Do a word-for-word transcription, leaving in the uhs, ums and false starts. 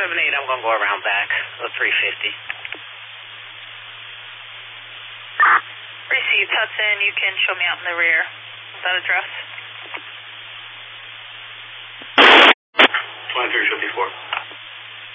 seven eight, I'm going to go around back, so three fifty. Received, Hudson, you can show me out in the rear. Is that address?